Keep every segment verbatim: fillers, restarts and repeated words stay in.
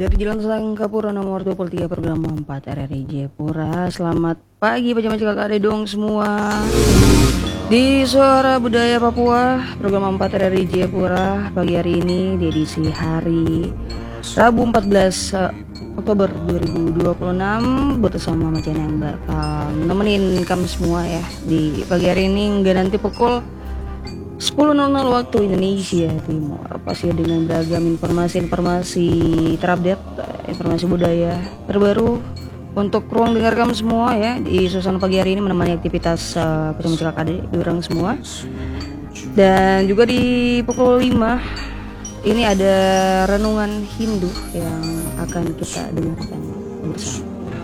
dari Jalan Sangkapura nomor dua puluh tiga program empat R R I Jayapura. Selamat pagi Baca Baca Kakak Dedong semua. Di Suara Budaya Papua program empat R R I Jayapura pagi hari ini di edisi hari Rabu empat belas Oktober dua ribu dua puluh enam bersama Macan yang bakal nemenin kamu semua ya di pagi hari ini hingga nanti pukul sepuluh nol nol waktu Indonesia Timur, pasti dengan beragam informasi-informasi terupdate, informasi budaya terbaru untuk ruang dengar kamu semua ya di suasana pagi hari ini menemani aktivitas uh, Baca Baca Kakak diurang semua. Dan juga di pukul lima ini ada renungan Hindu yang akan kita dengarkan bersama.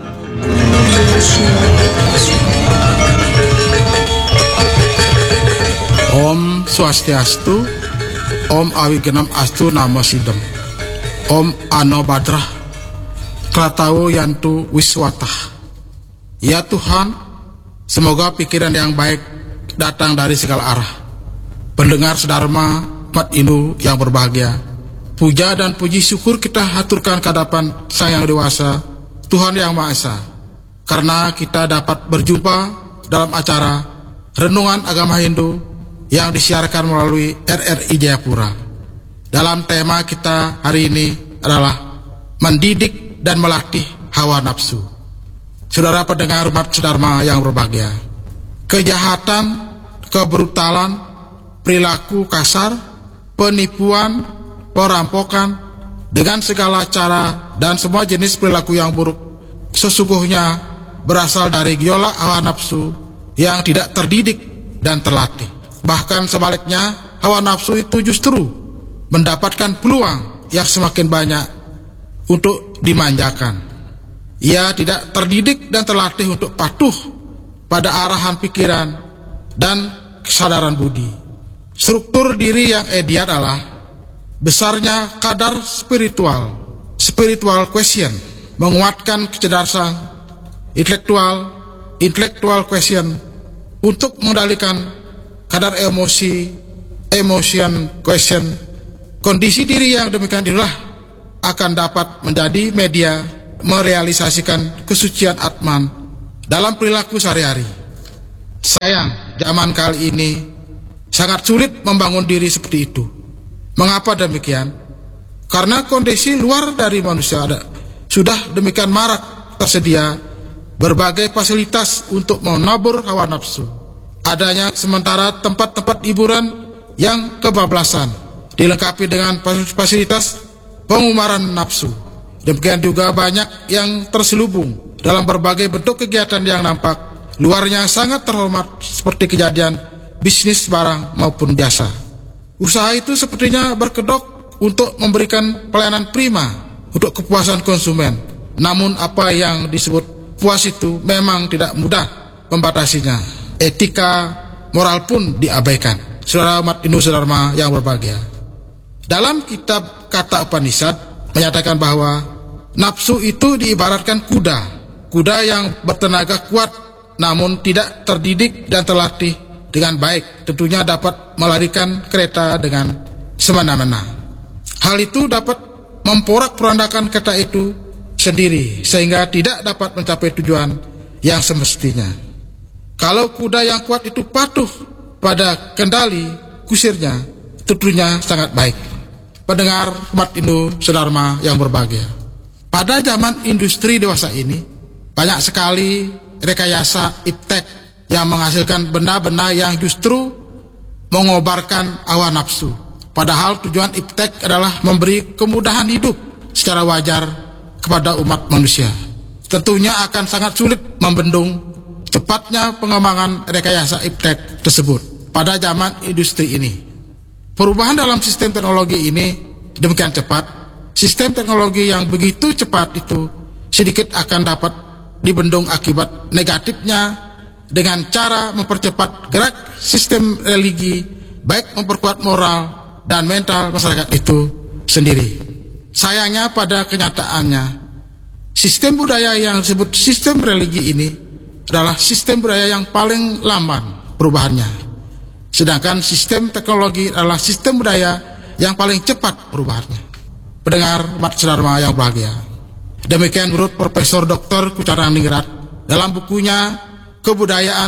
Om Swastiastu, Om Awigenam Astu Namo Sidem, Om Ano Badrah, Klatau Yantu Wiswatah. Ya Tuhan, semoga pikiran yang baik datang dari segala arah. Pendengar sedharma umat Hindu yang berbahagia, puja dan puji syukur kita haturkan kehadapan Sang Yang Dewasa, Tuhan Yang Maha Esa, karena kita dapat berjumpa dalam acara Renungan Agama Hindu yang disiarkan melalui R R I Jayapura. Dalam tema kita hari ini adalah mendidik dan melatih hawa nafsu. Saudara pendengar umat sedharma yang berbahagia, kejahatan, kebrutalan, perilaku kasar, penipuan, perampokan, dengan segala cara dan semua jenis perilaku yang buruk sesungguhnya berasal dari gejolak hawa nafsu yang tidak terdidik dan terlatih. Bahkan sebaliknya, hawa nafsu itu justru mendapatkan peluang yang semakin banyak untuk dimanjakan. Ia tidak terdidik dan terlatih untuk patuh pada arahan pikiran dan kesadaran budi. Struktur diri yang ideal adalah besarnya kadar spiritual, spiritual quotient, menguatkan kecerdasan intelektual, intellectual quotient untuk mengendalikan kadar emosi, emotion quotient. Kondisi diri yang demikian itulah akan dapat menjadi media merealisasikan kesucian Atman dalam perilaku sehari-hari. Sayang, zaman kali ini sangat sulit membangun diri seperti itu. Mengapa demikian? Karena kondisi luar dari manusia ada sudah demikian marak tersedia berbagai fasilitas untuk menabur hawa nafsu. Adanya sementara tempat-tempat hiburan yang kebablasan dilengkapi dengan fasilitas pengumaran nafsu. Demikian juga banyak yang terselubung dalam berbagai bentuk kegiatan yang nampak luarnya sangat terhormat seperti kejadian bisnis barang maupun jasa. Usaha itu sepertinya berkedok untuk memberikan pelayanan prima untuk kepuasan konsumen. Namun apa yang disebut puas itu memang tidak mudah membatasinya. Etika, moral pun diabaikan. Saudara umat Hindu sedharma yang berbahagia, dalam kitab Kata Upanishad menyatakan bahwa nafsu itu diibaratkan kuda, kuda yang bertenaga kuat namun tidak terdidik dan terlatih dengan baik, tentunya dapat melarikan kereta dengan semena-mena. Hal itu dapat memporak-porandakan kereta itu sendiri sehingga tidak dapat mencapai tujuan yang semestinya. Kalau kuda yang kuat itu patuh pada kendali kusirnya, tentunya sangat baik. Pendengar umat Hindu sedharma yang berbahagia, pada zaman industri dewasa ini banyak sekali rekayasa iptek yang menghasilkan benda-benda yang justru mengobarkan hawa nafsu. Padahal tujuan iptek adalah memberi kemudahan hidup secara wajar kepada umat manusia. Tentunya akan sangat sulit membendung cepatnya pengembangan rekayasa iptek tersebut pada zaman industri ini. Perubahan dalam sistem teknologi ini demikian cepat, sistem teknologi yang begitu cepat itu sedikit akan dapat dibendung akibat negatifnya dengan cara mempercepat gerak sistem religi, baik memperkuat moral dan mental masyarakat itu sendiri. Sayangnya pada kenyataannya, sistem budaya yang disebut sistem religi ini adalah sistem budaya yang paling lamban perubahannya. Sedangkan sistem teknologi adalah sistem budaya yang paling cepat perubahannya. pendengar Mat Sedharma yang bahagia. Demikian menurut Profesor Doktor Kucaraningrat dalam bukunya Kebudayaan,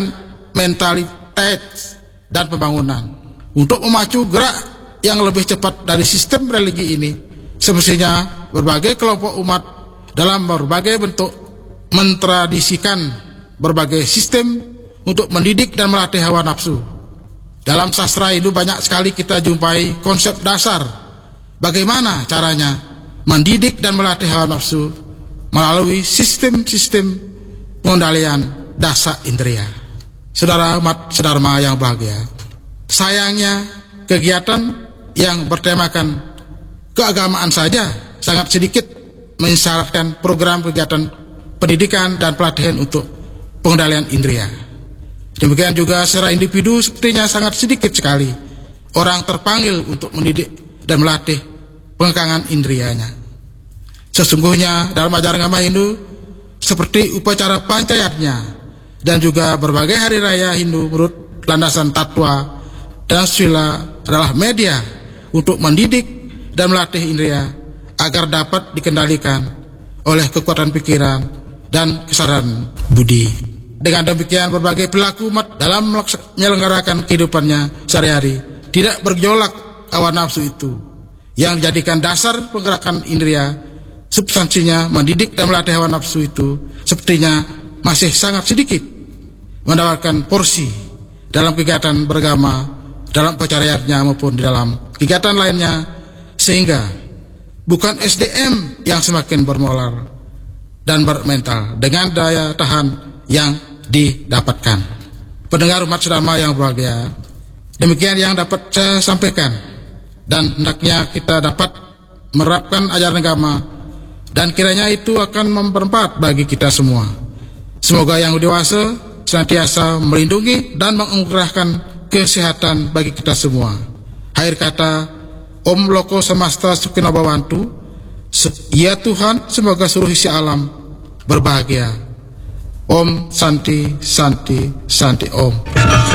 Mentalitas, dan Pembangunan. Untuk memacu gerak yang lebih cepat dari sistem religi ini, semestinya berbagai kelompok umat dalam berbagai bentuk mentradisikan berbagai sistem untuk mendidik dan melatih hawa nafsu. Dalam sastra Hindu banyak sekali kita jumpai konsep dasar bagaimana caranya mendidik dan melatih hawa nafsu melalui sistem-sistem pengendalian dasa indera. Saudara Mat Sedharma yang bahagia, sayangnya kegiatan yang bertemakan keagamaan saja sangat sedikit mensyaratkan program kegiatan pendidikan dan pelatihan untuk pengendalian indera. Demikian juga secara individu sepertinya sangat sedikit sekali orang terpanggil untuk mendidik dan melatih pengekangan indrianya. Sesungguhnya dalam ajaran agama Hindu seperti upacara pancayatnya dan juga berbagai hari raya Hindu menurut landasan tatwa dan sila adalah media untuk mendidik dan melatih indera agar dapat dikendalikan oleh kekuatan pikiran dan kesadaran budi. Dengan demikian berbagai perilaku umat dalam menyelenggarakan kehidupannya sehari-hari tidak bergejolak hawa nafsu itu yang dijadikan dasar penggerakan indera. Substansinya mendidik dan melatih hawa nafsu itu sepertinya masih sangat sedikit mendapatkan porsi dalam kegiatan beragama, dalam pencariannya maupun di dalam kegiatan lainnya, sehingga bukan S D M yang semakin bermoral dan bermental dengan daya tahan yang didapatkan. Pendengar Mat Sedharma yang berbahagia, demikian yang dapat saya sampaikan, dan hendaknya kita dapat menerapkan ajaran agama dan kiranya itu akan bermanfaat bagi kita semua. Semoga Yang Dewasa senantiasa melindungi dan menganugerahkan kesehatan bagi kita semua. Akhir kata, Om Loko Samasta Sukhino Bhavantu. Ya Tuhan, semoga seluruh isi alam berbahagia. Om Santi Santi Santi Om.